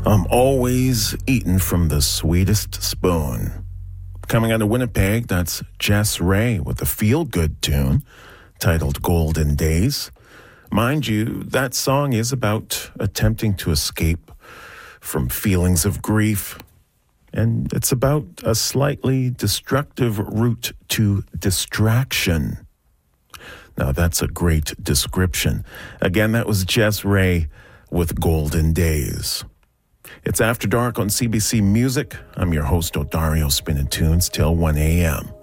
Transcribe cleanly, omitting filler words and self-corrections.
I'm always eating from the sweetest spoon. Coming out of Winnipeg, that's Jess Ray with a feel-good tune titled Golden Days. Mind you, that song is about attempting to escape from feelings of grief, and it's about a slightly destructive route to distraction. Now, that's a great description. Again, that was Jess Ray with Golden Days. It's After Dark on CBC Music. I'm your host, Odario, spinning tunes till 1 a.m.